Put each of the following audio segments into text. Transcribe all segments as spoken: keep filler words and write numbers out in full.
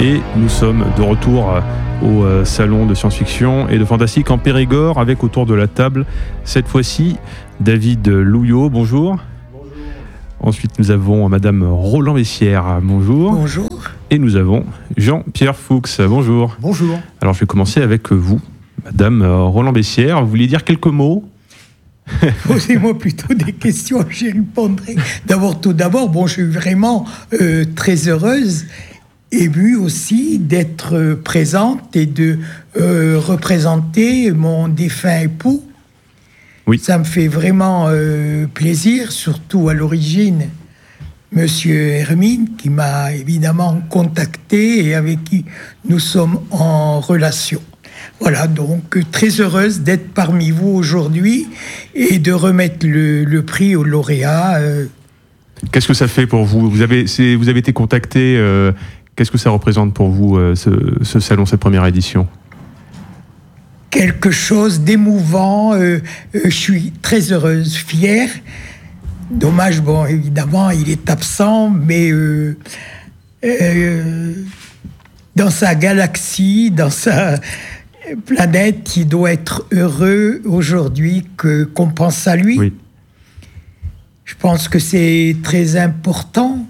Et nous sommes de retour au euh, salon de science-fiction et de fantastique en Périgord avec autour de la table, cette fois-ci, David Louillot, bonjour. Bonjour. Ensuite, nous avons Madame Roland Bessière, bonjour. Bonjour. Et nous avons Jean-Pierre Fuchs, bonjour. Bonjour. Alors, je vais commencer avec vous, Madame Roland Bessière. Vous vouliez dire quelques mots ? Posez-moi plutôt des questions, j'y répondrai. D'abord, tout d'abord, bon, je suis vraiment euh, très heureuse, émue aussi d'être présente et de euh, représenter mon défunt époux. Oui. Ça me fait vraiment euh, plaisir, surtout à l'origine, Monsieur Hermine, qui m'a évidemment contacté et avec qui nous sommes en relation. Voilà, donc très heureuse d'être parmi vous aujourd'hui et de remettre le, le prix au lauréat. Euh. Qu'est-ce que ça fait pour vous ? Vous avez, c'est, vous avez été contacté, euh, qu'est-ce que ça représente pour vous, euh, ce, ce salon, cette première édition ? Quelque chose d'émouvant, euh, euh, je suis très heureuse, fière. Dommage, bon, évidemment, il est absent, mais euh, euh, dans sa galaxie, dans sa planète, il doit être heureux aujourd'hui que, qu'on pense à lui. Oui. Je pense que c'est très important.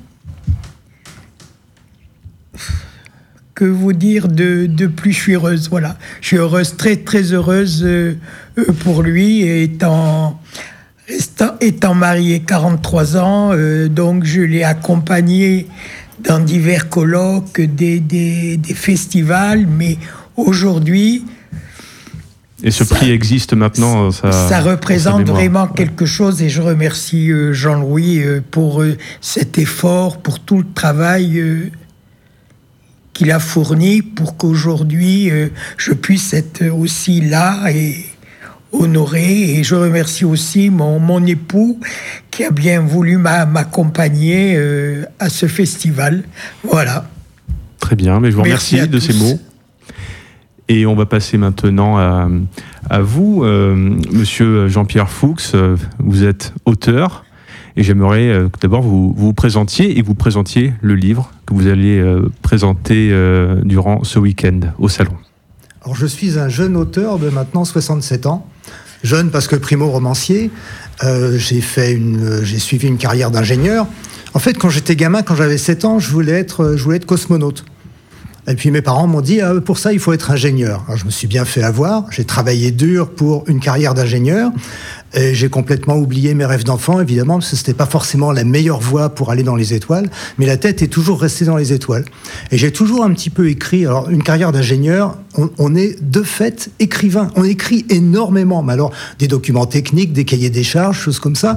Que vous dire de, de plus, je suis heureuse, voilà. Je suis heureuse, très très heureuse euh, pour lui, étant, étant, étant mariée quarante-trois ans, euh, donc je l'ai accompagné dans divers colloques, des, des, des festivals, mais aujourd'hui... Et ce ça, prix existe maintenant, ça... Ça représente vraiment quelque chose, et je remercie euh, Jean-Louis euh, pour euh, cet effort, pour tout le travail... Euh, qu'il a fourni pour qu'aujourd'hui euh, je puisse être aussi là et honoré. Et je remercie aussi mon, mon époux qui a bien voulu m'a, m'accompagner euh, à ce festival. Voilà. Très bien, mais je vous remercie de tous. Ces mots. Et on va passer maintenant à, à vous, euh, Monsieur Jean-Pierre Fuchs. Vous êtes auteur. Et j'aimerais euh, d'abord vous, vous présentiez et vous présentiez le livre que vous allez euh, présenter euh, durant ce week-end au Salon. Alors je suis un jeune auteur de maintenant soixante-sept ans. Jeune parce que primo-romancier. Euh, j'ai, fait une, j'ai suivi une carrière d'ingénieur. En fait, quand j'étais gamin, quand j'avais sept ans, je voulais être, je voulais être cosmonaute. Et puis mes parents m'ont dit, ah, pour ça, il faut être ingénieur. Alors je me suis bien fait avoir. J'ai travaillé dur pour une carrière d'ingénieur. Et j'ai complètement oublié mes rêves d'enfant, évidemment, parce que c'était pas forcément la meilleure voie pour aller dans les étoiles. Mais la tête est toujours restée dans les étoiles. Et j'ai toujours un petit peu écrit. Alors, une carrière d'ingénieur, on, on est de fait écrivain. On écrit énormément. Mais alors, des documents techniques, des cahiers des charges, choses comme ça.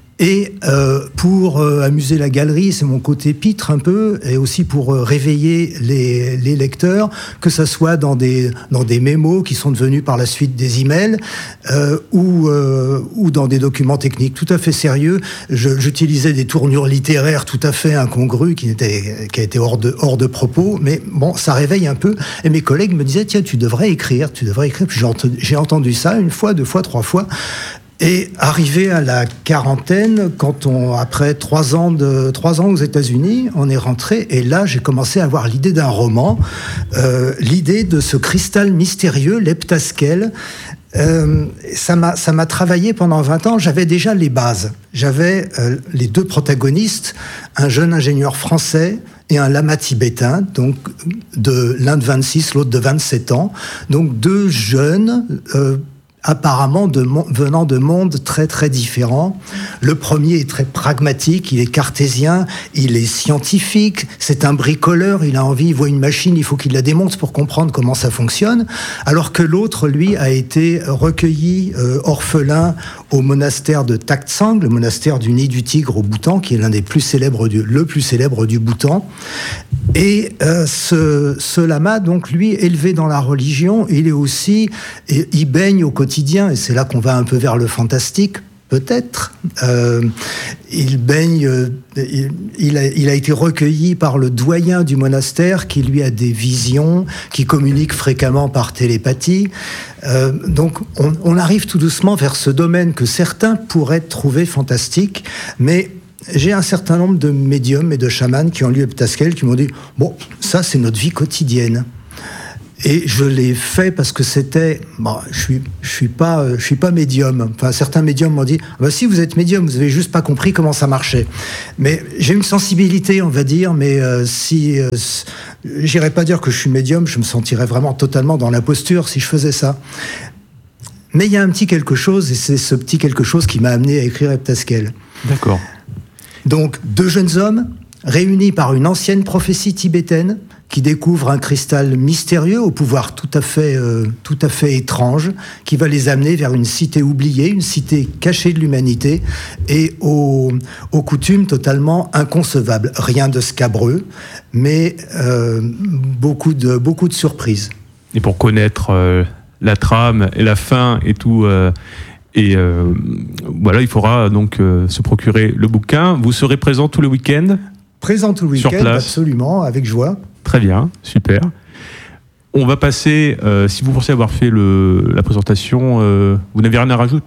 Et euh, pour euh, amuser la galerie, c'est mon côté pitre un peu, et aussi pour euh, réveiller les, les lecteurs, que ça soit dans des, dans des mémos qui sont devenus par la suite des emails, euh, ou, euh, ou dans des documents techniques tout à fait sérieux. Je, j'utilisais des tournures littéraires tout à fait incongrues, qui étaient, qui étaient hors de, hors de propos, mais bon, ça réveille un peu. Et mes collègues me disaient, tiens, tu devrais écrire, tu devrais écrire. Puis j'ai entendu, j'ai entendu ça une fois, deux fois, trois fois. Et arrivé à la quarantaine, quand on, après trois ans de trois ans aux États-Unis, on est rentré et là j'ai commencé à avoir l'idée d'un roman, euh, l'idée de ce cristal mystérieux, l'heptaskel. Euh, ça m'a ça m'a travaillé pendant vingt ans. J'avais déjà les bases. J'avais euh, les deux protagonistes, un jeune ingénieur français et un lama tibétain, donc de l'un de vingt-six, l'autre de vingt-sept ans. Donc deux jeunes. Euh, apparemment de, venant de mondes très très différents. Le premier est très pragmatique, il est cartésien, il est scientifique, c'est un bricoleur, il a envie, il voit une machine, il faut qu'il la démonte pour comprendre comment ça fonctionne, alors que l'autre, lui, a été recueilli euh, orphelin au monastère de Taktsang, le monastère du Nid du Tigre au Bhoutan, qui est l'un des plus célèbres du, le plus célèbre du Bhoutan. Et euh, ce, ce lama, donc lui, élevé dans la religion, il est aussi, et, il baigne au quotidien, et c'est là qu'on va un peu vers le fantastique, peut-être. Euh, il baigne, il, il, a, il a été recueilli par le doyen du monastère qui lui a des visions, qui communique fréquemment par télépathie. Euh, donc on, on arrive tout doucement vers ce domaine que certains pourraient trouver fantastique, mais j'ai un certain nombre de médiums et de chamans qui ont lu Heptaskel, qui m'ont dit « Bon, ça, c'est notre vie quotidienne ». Et je l'ai fait parce que c'était... Bon, je suis, je suis pas, je suis pas médium. Enfin, certains médiums m'ont dit bah, « Si, vous êtes médium, vous avez juste pas compris comment ça marchait. » Mais j'ai une sensibilité, on va dire, mais euh, si... Euh, j'irais pas dire que je suis médium, je me sentirais vraiment totalement dans l'imposture si je faisais ça. Mais il y a un petit quelque chose, et c'est ce petit quelque chose qui m'a amené à écrire Heptaskel. D'accord. Donc, deux jeunes hommes réunis par une ancienne prophétie tibétaine qui découvre un cristal mystérieux au pouvoir tout à fait, euh, tout à fait étrange, qui va les amener vers une cité oubliée, une cité cachée de l'humanité, et aux, aux coutumes totalement inconcevables. Rien de scabreux, mais euh, beaucoup de, beaucoup de surprises. Et pour connaître euh, la trame et la fin et tout... Euh Et euh, voilà, il faudra donc euh, se procurer le bouquin. Vous serez présent tous les week-ends ? Présent tout le week-end, absolument, avec joie. Très bien, super. On va passer, euh, si vous pensez avoir fait le, la présentation, euh, vous n'avez rien à rajouter ?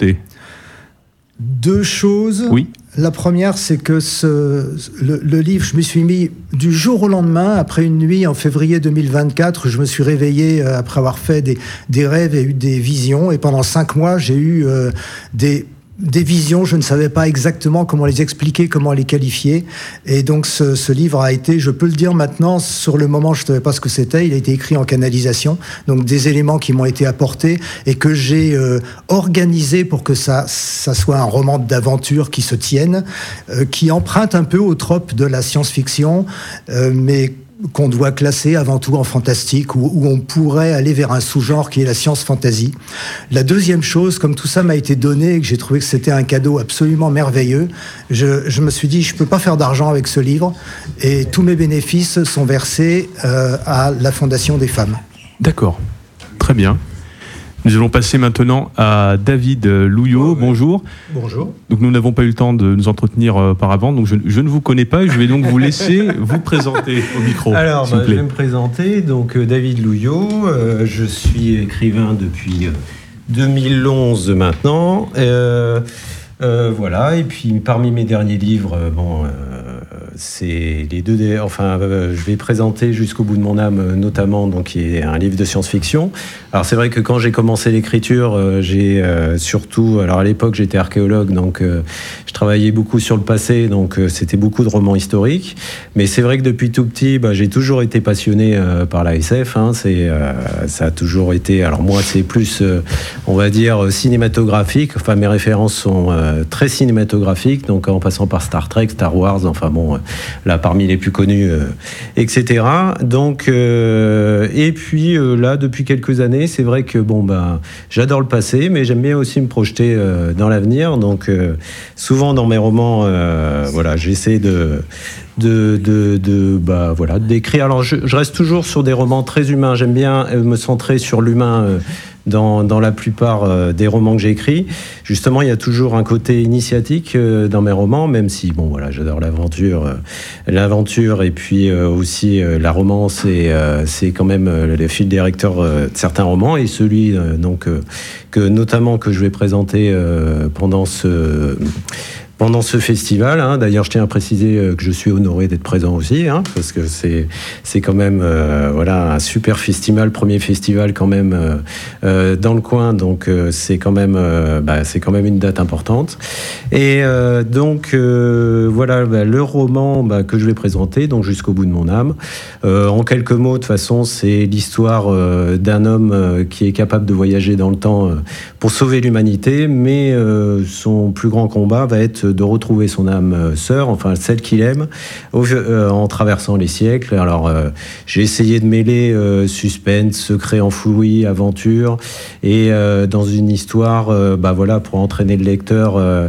Deux choses. Oui. La première, c'est que ce, le, le livre, je me suis mis du jour au lendemain, après une nuit en février deux mille vingt-quatre, je me suis réveillé euh, après avoir fait des, des rêves et eu des visions. Et pendant cinq mois, j'ai eu euh, des... des visions, je ne savais pas exactement comment les expliquer, comment les qualifier. Et donc ce, ce livre a été, je peux le dire maintenant, sur le moment je ne savais pas ce que c'était, il a été écrit en canalisation, donc des éléments qui m'ont été apportés et que j'ai euh, organisé pour que ça, ça soit un roman d'aventure qui se tienne, euh, qui emprunte un peu aux tropes de la science-fiction, euh, mais qu'on doit classer avant tout en fantastique, où, où on pourrait aller vers un sous-genre qui est la science-fantasy. La deuxième chose, comme tout ça m'a été donné et que j'ai trouvé que c'était un cadeau absolument merveilleux, je, je me suis dit, je ne peux pas faire d'argent avec ce livre, et tous mes bénéfices sont versés euh, à la Fondation des femmes. D'accord, très bien. Nous allons passer maintenant à David Louillot. Bonjour. Bonjour. Donc nous n'avons pas eu le temps de nous entretenir auparavant, donc je, je ne vous connais pas. Je vais donc vous laisser vous présenter au micro. Alors, bah, je vais me présenter. Donc David Louillot, euh, je suis écrivain depuis euh, deux mille onze maintenant. Euh, euh, voilà. Et puis parmi mes derniers livres, euh, bon. Euh, C'est les deux, des, enfin, euh, je vais présenter Jusqu'au bout de mon âme, notamment, donc qui est un livre de science-fiction. Alors c'est vrai que quand j'ai commencé l'écriture, euh, j'ai euh, surtout, alors à l'époque j'étais archéologue, donc euh, je travaillais beaucoup sur le passé, donc euh, c'était beaucoup de romans historiques. Mais c'est vrai que depuis tout petit, bah, j'ai toujours été passionné euh, par la S F. Hein, c'est, euh, ça a toujours été. Alors moi, c'est plus, euh, on va dire, cinématographique. Enfin, mes références sont euh, très cinématographiques, donc en passant par Star Trek, Star Wars, enfin bon. Euh, là parmi les plus connus, euh, et cetera. Donc, euh, et puis euh, là, depuis quelques années, c'est vrai que bon, bah, j'adore le passé, mais j'aime bien aussi me projeter euh, dans l'avenir. Donc, euh, souvent dans mes romans, euh, voilà, j'essaie de de, de, de bah, voilà, d'écrire. Alors, je, je reste toujours sur des romans très humains. J'aime bien me centrer sur l'humain. Euh, Dans, dans la plupart euh, des romans que j'écris, justement, il y a toujours un côté initiatique euh, dans mes romans, même si, bon, voilà, j'adore l'aventure, euh, l'aventure et puis euh, aussi euh, la romance, et euh, c'est quand même euh, le fil directeur euh, de certains romans, et celui, euh, donc, euh, que notamment que je vais présenter euh, pendant ce... Pendant ce festival, hein. D'ailleurs, je tiens à préciser que je suis honoré d'être présent aussi, hein, parce que c'est c'est quand même euh, voilà un super festival, premier festival quand même euh, euh, dans le coin, donc euh, c'est quand même euh, bah, c'est quand même une date importante. Et euh, donc euh, voilà bah, le roman bah, que je vais présenter, donc Jusqu'au bout de mon âme. Euh, en quelques mots, de toute façon, c'est l'histoire euh, d'un homme euh, qui est capable de voyager dans le temps euh, pour sauver l'humanité, mais euh, son plus grand combat va être de retrouver son âme sœur, enfin celle qu'il aime, au, euh, en traversant les siècles. Alors euh, j'ai essayé de mêler euh, suspense, secret enfoui, aventure, et euh, dans une histoire, euh, bah voilà, pour entraîner le lecteur euh,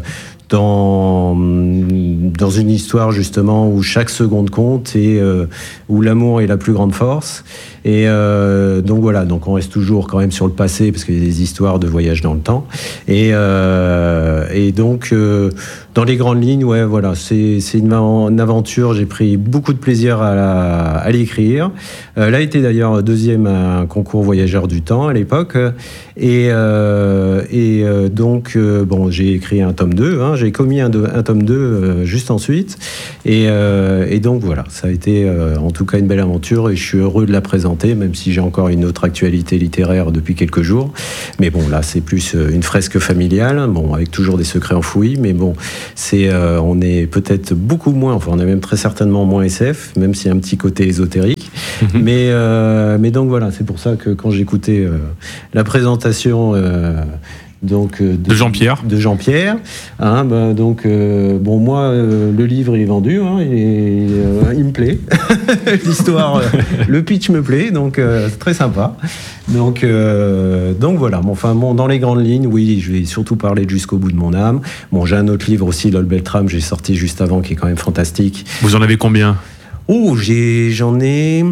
dans, dans une histoire justement où chaque seconde compte et euh, où l'amour est la plus grande force. Et euh, donc voilà, donc on reste toujours quand même sur le passé parce qu'il y a des histoires de voyage dans le temps. Et, euh, et donc, euh, Dans les grandes lignes, ouais, voilà, c'est, c'est une, une aventure. J'ai pris beaucoup de plaisir à, la, à l'écrire. Euh, elle a été d'ailleurs deuxième à un concours Voyageurs du Temps à l'époque. Et, euh, et euh, donc, euh, bon, j'ai écrit un tome deux. Hein, j'ai commis un, un tome deux euh, juste ensuite. Et, euh, et donc, voilà, ça a été euh, en tout cas une belle aventure. Et je suis heureux de la présenter, même si j'ai encore une autre actualité littéraire depuis quelques jours. Mais bon, là, c'est plus une fresque familiale, bon, avec toujours des secrets enfouis. Mais bon, c'est, euh, on est peut-être beaucoup moins, enfin, on est même très certainement moins S F, même s'il y a un petit côté ésotérique. Mmh. Mais, euh, mais donc voilà, c'est pour ça que quand j'écoutais euh, la présentation euh, donc, euh, de, de Jean-Pierre, de Jean-Pierre hein, bah, donc, euh, bon, moi, euh, le livre, il est vendu, hein, et, euh, il me plaît. L'histoire, euh, le pitch me plaît, donc euh, c'est très sympa. Donc, euh, donc voilà, bon, enfin, bon, dans les grandes lignes, oui, je vais surtout parler de Jusqu'au bout de mon âme. Bon, j'ai un autre livre aussi, Lol Beltram, j'ai sorti juste avant, qui est quand même fantastique. Vous en avez combien ? Oh, j'ai, j'en ai...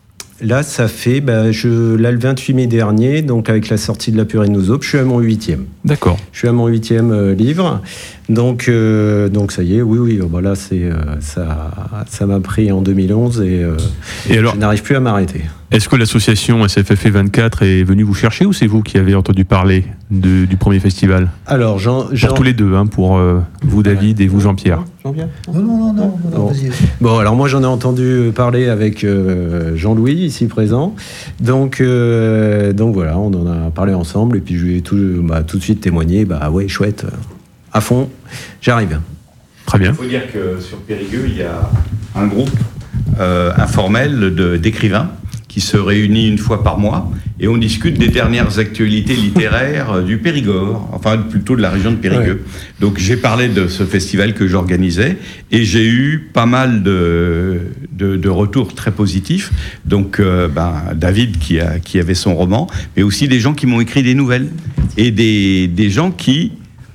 Là, ça fait, bah, je, là, le vingt-huit mai dernier, donc avec la sortie de La Purée de nos aubes, je suis à mon huitième. D'accord. Je suis à mon huitième euh, livre. Donc, euh, donc, ça y est, oui, oui, bah là, c'est, euh, ça, ça m'a pris en deux mille onze et, euh, et alors, je n'arrive plus à m'arrêter. Est-ce que l'association S F F E vingt-quatre est venue vous chercher ou c'est vous qui avez entendu parler de, du premier festival ? Alors, Jean, Jean... Pour tous les deux, hein, pour euh, vous David et vous Jean-Pierre. Jean-Pierre ? Non, non, non, non, non, bon. vas-y. Bon, alors moi, j'en ai entendu parler avec euh, Jean-Louis, ici présent. Donc, euh, donc voilà, on en a parlé ensemble et puis je lui ai tout, bah, tout de suite témoigné, bah ouais, chouette, à fond, j'arrive. Très bien. Il faut dire que sur Périgueux, il y a un groupe euh, informel de, d'écrivains qui se réunit une fois par mois et on discute des dernières actualités littéraires du Périgord, enfin plutôt de la région de Périgueux. Ouais. Donc j'ai parlé de ce festival que j'organisais et j'ai eu pas mal de, de, de retours très positifs. Donc euh, ben, David qui, a, qui avait son roman, mais aussi des gens qui m'ont écrit des nouvelles et des, des gens qui...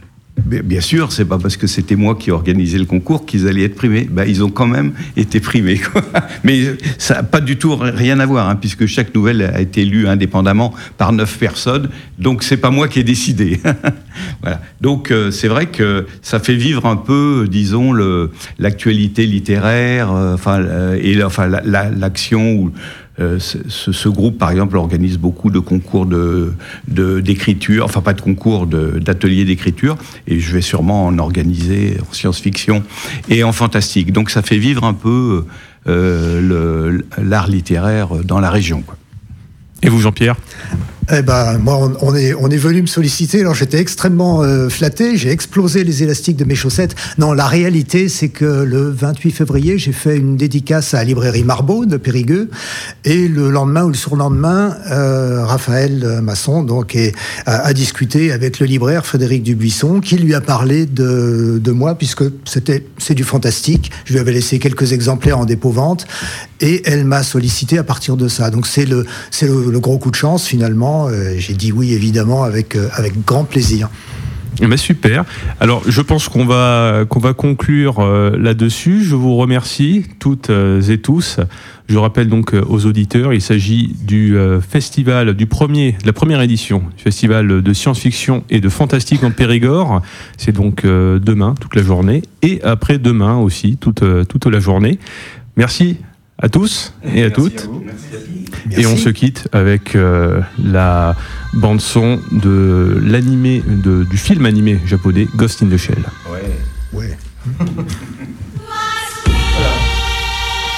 Bien sûr, c'est pas parce que c'était moi qui organisais le concours qu'ils allaient être primés. Ben, ils ont quand même été primés, quoi. Mais ça n'a pas du tout rien à voir, hein, puisque chaque nouvelle a été lue indépendamment par neuf personnes. Donc, c'est pas moi qui ai décidé. Voilà. Donc, euh, c'est vrai que ça fait vivre un peu, disons, le, l'actualité littéraire, euh, enfin, euh, et enfin, la, la, l'action ou Euh, ce, ce groupe, par exemple, organise beaucoup de concours de, de, d'écriture, enfin pas de concours, de, d'ateliers d'écriture, et je vais sûrement en organiser en science-fiction et en fantastique. Donc ça fait vivre un peu euh, le, l'art littéraire dans la région, quoi. Et vous, Jean-Pierre ? Eh ben, moi, on, on, est, on est venu me solliciter, alors j'étais extrêmement euh, flatté, j'ai explosé les élastiques de mes chaussettes. Non, la réalité, c'est que le vingt-huit février, j'ai fait une dédicace à la librairie Marbeau de Périgueux, et le lendemain ou le surlendemain, euh, Raphaël Masson donc, est, a, a discuté avec le libraire Frédéric Dubuisson, qui lui a parlé de, de moi, puisque c'était, c'est du fantastique. Je lui avais laissé quelques exemplaires en dépôt-vente, et elle m'a sollicité à partir de ça. Donc c'est le, c'est le, le gros coup de chance, finalement. Euh, j'ai dit oui, évidemment, avec, euh, avec grand plaisir. Eh bien, super. Alors, je pense qu'on va, qu'on va conclure euh, là-dessus. Je vous remercie toutes euh, et tous. Je rappelle donc euh, aux auditeurs, il s'agit du euh, festival, du premier, de la première édition du festival de science-fiction et de fantastique en Périgord. C'est donc euh, demain, toute la journée, et après-demain aussi, toute, euh, toute la journée. Merci à tous et à Merci toutes. à vous. Merci à tous. Et on se quitte avec euh, la bande-son de l'animé, de, du film animé japonais Ghost in the Shell. Ouais. Ouais.